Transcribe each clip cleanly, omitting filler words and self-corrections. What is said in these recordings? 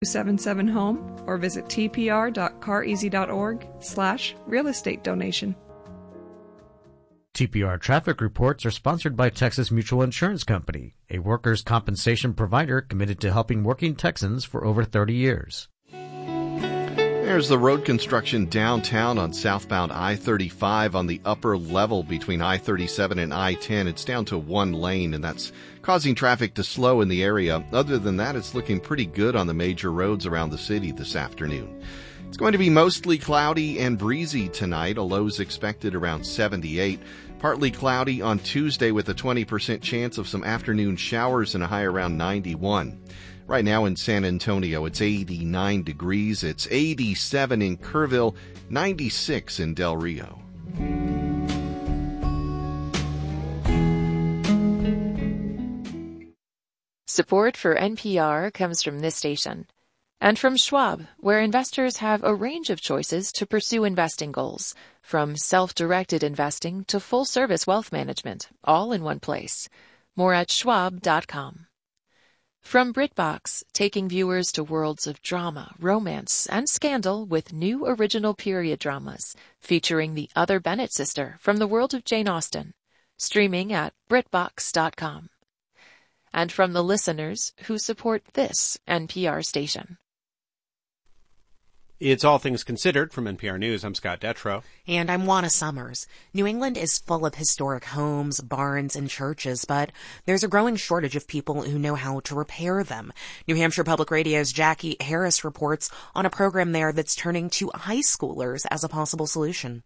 877-HOME or visit tpr.careasy.org/real estate donation. TPR traffic reports are sponsored by Texas Mutual Insurance Company, a workers' compensation provider committed to helping working Texans for over 30 years. There's the road construction downtown on southbound I-35 on the upper level between I-37 and I-10. It's down to one lane, and that's causing traffic to slow in the area. Other than that, it's looking pretty good on the major roads around the city this afternoon. It's going to be mostly cloudy and breezy tonight. A low's expected around 78. Partly cloudy on Tuesday with a 20% chance of some afternoon showers and a high around 91. Right now in San Antonio, it's 89 degrees. It's 87 in Kerrville, 96 in Del Rio. Support for NPR comes from this station and from Schwab, where investors have a range of choices to pursue investing goals, from self-directed investing to full-service wealth management, all in one place. More at schwab.com. From BritBox, taking viewers to worlds of drama, romance, and scandal with new original period dramas featuring the other Bennett sister from the world of Jane Austen, streaming at BritBox.com. And from the listeners who support this NPR station. It's All Things Considered from NPR News. I'm Scott Detrow. And I'm Juana Summers. New England is full of historic homes, barns, and churches, but there's a growing shortage of people who know how to repair them. New Hampshire Public Radio's Jackie Harris reports on a program there that's turning to high schoolers as a possible solution.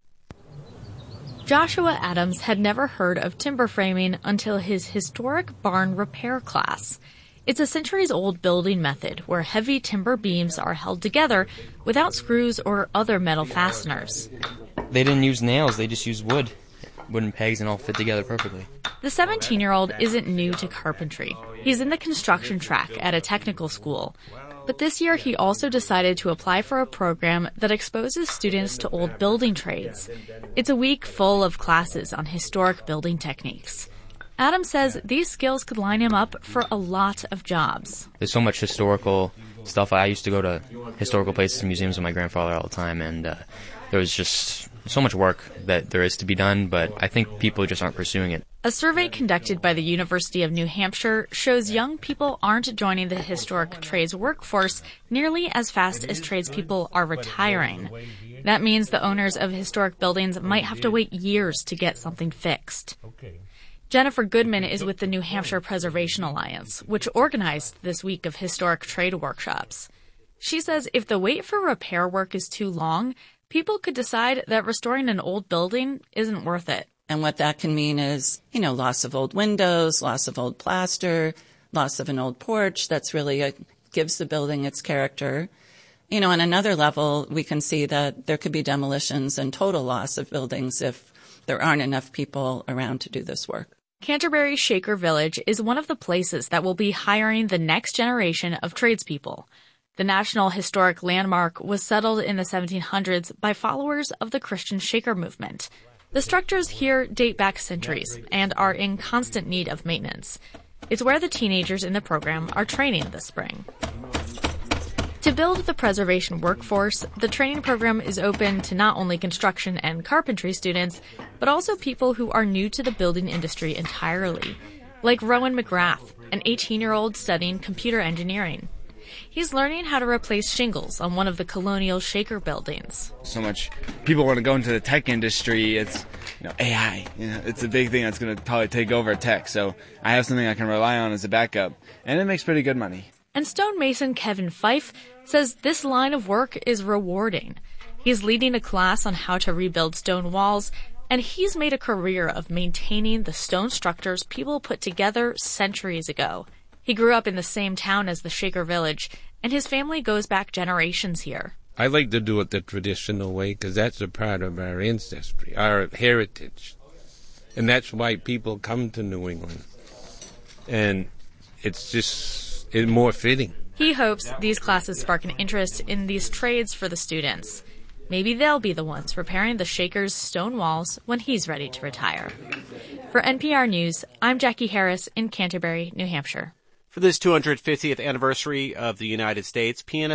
Joshua Adams had never heard of timber framing until his historic barn repair class. It's a centuries-old building method where heavy timber beams are held together without screws or other metal fasteners. They didn't use nails, they just used wooden pegs, and all fit together perfectly. The 17-year-old isn't new to carpentry. He's in the construction track at a technical school. But this year he also decided to apply for a program that exposes students to old building trades. It's a week full of classes on historic building techniques. Adam says these skills could line him up for a lot of jobs. There's so much historical stuff. I used to go to historical places and museums with my grandfather all the time, and there was just so much work that there is to be done, but I think people just aren't pursuing it. A survey conducted by the University of New Hampshire shows young people aren't joining the historic trades workforce nearly as fast as tradespeople are retiring. That means the owners of historic buildings might have to wait years to get something fixed. Jennifer Goodman is with the New Hampshire Preservation Alliance, which organized this week of historic trade workshops. She says if the wait for repair work is too long, people could decide that restoring an old building isn't worth it. And what that can mean is, loss of old windows, loss of old plaster, loss of an old porch. That's really gives the building its character. On another level, we can see that there could be demolitions and total loss of buildings if there aren't enough people around to do this work. Canterbury Shaker Village is one of the places that will be hiring the next generation of tradespeople. The National Historic Landmark was settled in the 1700s by followers of the Christian Shaker movement. The structures here date back centuries and are in constant need of maintenance. It's where the teenagers in the program are training this spring. To build the preservation workforce, the training program is open to not only construction and carpentry students, but also people who are new to the building industry entirely, like Rowan McGrath, an 18-year-old studying computer engineering. He's learning how to replace shingles on one of the colonial Shaker buildings. So much people want to go into the tech industry. It's AI. It's a big thing that's going to probably take over tech. So I have something I can rely on as a backup, and it makes pretty good money. And stonemason Kevin Fife says this line of work is rewarding. He's leading a class on how to rebuild stone walls, and he's made a career of maintaining the stone structures people put together centuries ago. He grew up in the same town as the Shaker Village, and his family goes back generations here. I like to do it the traditional way because that's a part of our ancestry, our heritage. And that's why people come to New England. And it's more fitting. He hopes these classes spark an interest in these trades for the students. Maybe they'll be the ones repairing the Shaker's stone walls when he's ready to retire. For NPR News, I'm Jackie Harris in Canterbury, New Hampshire. For this 250th anniversary of the United States, pianist